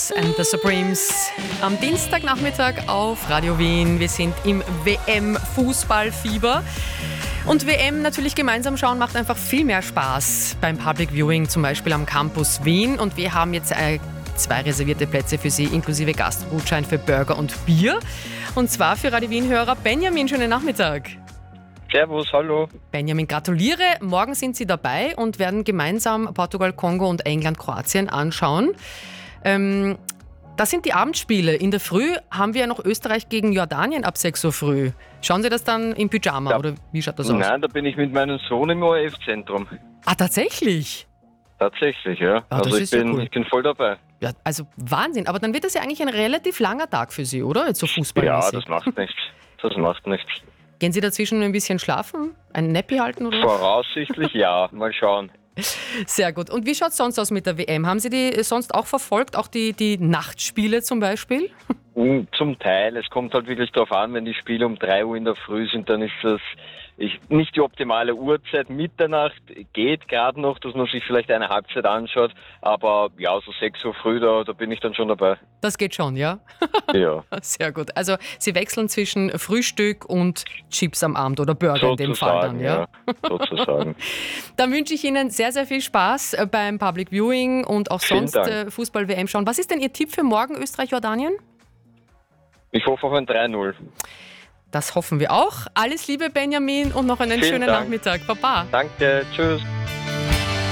Rose and the Supremes am Dienstagnachmittag auf Radio Wien. Wir sind im WM-Fußballfieber. Und WM natürlich gemeinsam schauen macht einfach viel mehr Spaß beim Public Viewing, zum Beispiel am Campus Wien. Und wir haben jetzt 2 reservierte Plätze für Sie, inklusive Gastgutschein für Burger und Bier. Und zwar für Radio Wien-Hörer Benjamin. Schönen Nachmittag. Servus, hallo. Benjamin, gratuliere. Morgen sind Sie dabei und werden gemeinsam Portugal, Kongo und England, Kroatien anschauen. Das sind die Abendspiele. In der Früh haben wir ja noch Österreich gegen Jordanien ab 6 Uhr früh. Schauen Sie das dann im Pyjama oder wie schaut das aus? Nein, da bin ich mit meinem Sohn im ORF-Zentrum. Ah, tatsächlich? Tatsächlich, ja. Ah, das ist ja cool. Ich bin voll dabei. Ja, also Wahnsinn. Aber dann wird das ja eigentlich ein relativ langer Tag für Sie, oder? Jetzt so fußballmäßig. Ja, das macht nichts. Das macht nichts. Gehen Sie dazwischen ein bisschen schlafen? Ein Nappy halten? Oder? Voraussichtlich ja. Mal schauen. Sehr gut. Und wie schaut es sonst aus mit der WM? Haben Sie die sonst auch verfolgt? Auch die Nachtspiele zum Beispiel? Zum Teil. Es kommt halt wirklich darauf an, wenn die Spiele um 3 Uhr in der Früh sind, dann ist das nicht die optimale Uhrzeit. Mitternacht geht gerade noch, dass man sich vielleicht eine Halbzeit anschaut. Aber ja, so 6 Uhr früh, da bin ich dann schon dabei. Das geht schon, ja? Ja. Sehr gut. Also Sie wechseln zwischen Frühstück und Chips am Abend oder Burger Sozusagen, in dem Fall dann, ja? Sozusagen. Dann wünsche ich Ihnen sehr, sehr viel Spaß beim Public Viewing und auch Vielen sonst Dank. Fußball-WM schauen. Was ist denn Ihr Tipp für morgen, Österreich-Jordanien? Ich hoffe auf ein 3-0. Das hoffen wir auch. Alles Liebe, Benjamin, und noch einen Vielen schönen Dank. Nachmittag. Baba. Danke, tschüss.